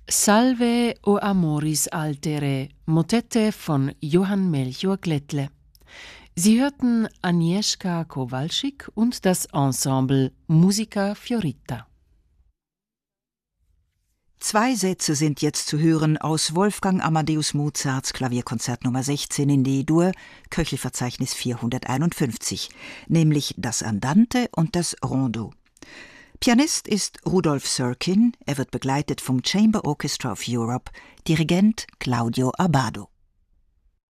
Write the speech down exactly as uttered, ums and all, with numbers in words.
Salve o amoris altere, Motette von Johann Melchior Glättle. Sie hörten Agnieszka Kowalczyk und das Ensemble Musica Fiorita. Zwei Sätze sind jetzt zu hören aus Wolfgang Amadeus Mozarts Klavierkonzert Nummer sechzehn in D-Dur, Köchelverzeichnis vierhunderteinundfünfzig, nämlich das Andante und das Rondo. Pianist ist Rudolf Serkin, er wird begleitet vom Chamber Orchestra of Europe, Dirigent Claudio Abbado.